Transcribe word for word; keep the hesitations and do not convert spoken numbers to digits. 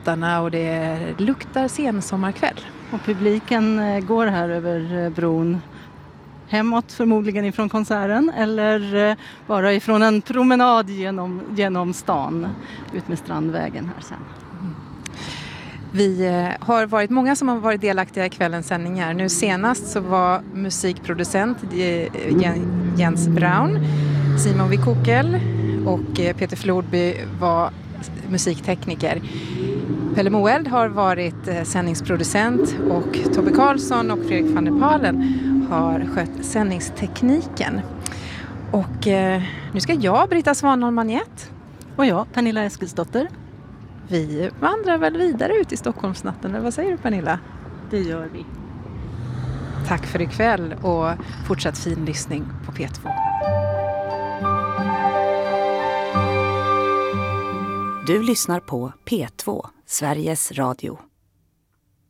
båtarna och det luktar sensommarkväll. Och publiken går här över bron hemåt förmodligen ifrån konserten eller bara ifrån en promenad genom, genom stan ut med Strandvägen här sen. Mm. Vi har varit många som har varit delaktiga i kvällens sändningar. Nu senast så var musikproducent Jens Braun, Simon Wikokel och Peter Flodby var musiktekniker. Pelle Moeld har varit sändningsproducent och Tobbe Karlsson och Fredrik van der Palen har skött sändningstekniken. Och eh, nu ska jag, Britta Svanholm-Magnett. Och jag, Pernilla Eskilsdotter. Vi vandrar väl vidare ut i Stockholmsnatten, eller vad säger du, Pernilla? Det gör vi. Tack för ikväll och fortsatt fin lyssning på P två. Du lyssnar på P två, Sveriges Radio.